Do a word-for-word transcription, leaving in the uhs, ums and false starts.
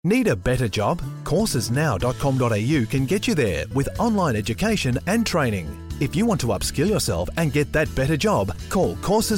Need a better job? courses now dot com dot a u can get you there with online education and training. If you want to upskill yourself and get that better job, call Courses